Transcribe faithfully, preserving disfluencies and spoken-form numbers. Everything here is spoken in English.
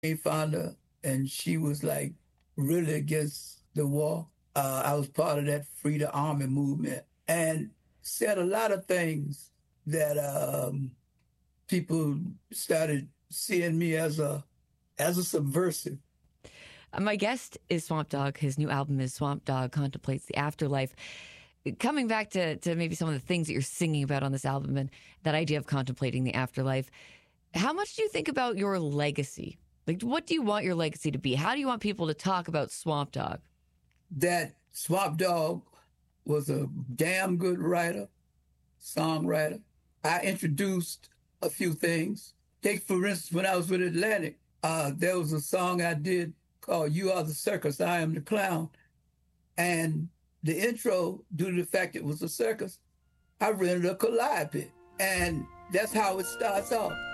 Fonda, and she was like really against the war. Uh, I was part of that Free the Army movement and said a lot of things that um, people started seeing me as a as a subversive. Uh, My guest is Swamp Dogg. His new album is Swamp Dogg Contemplates the Afterlife. Coming back to, to maybe some of the things that you're singing about on this album and that idea of contemplating the afterlife, how much do you think about your legacy? Like, what do you want your legacy to be? How do you want people to talk about Swamp Dogg? That Swamp Dogg was a damn good writer, songwriter. I introduced a few things. Take, for instance, when I was with Atlantic, uh, there was a song I did called You Are the Circus, I Am the Clown. And the intro, due to the fact it was a circus, I rented a calliope. And that's how it starts off.